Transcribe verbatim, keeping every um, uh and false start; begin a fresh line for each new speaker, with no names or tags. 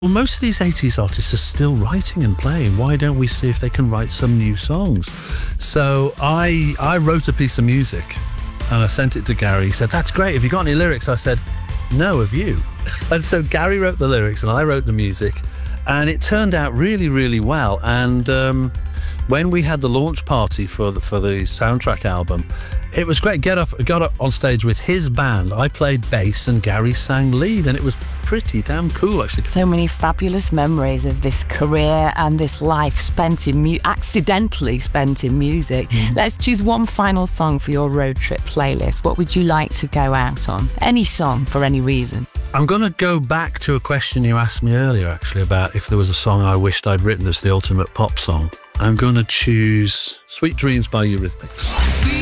Well, most of these eighties artists are still writing and playing. Why don't we see if they can write some new songs? So I I wrote a piece of music and I sent it to Gary. He said, "That's great. Have you got any lyrics?" I said, "No, have you?" And so Gary wrote the lyrics and I wrote the music, and it turned out really, really well. And um, when we had the launch party for the, for the soundtrack album, it was great. Get up, got up on stage with his band. I played bass and Gary sang lead, and it was pretty damn cool, actually.
So many fabulous memories of this career and this life spent in mu- accidentally spent in music. Mm. Let's choose one final song for your road trip playlist. What would you like to go out on? Any song for any reason.
I'm going to go back to a question you asked me earlier, actually, about if there was a song I wished I'd written that's the ultimate pop song. I'm going to choose Sweet Dreams by Eurythmics.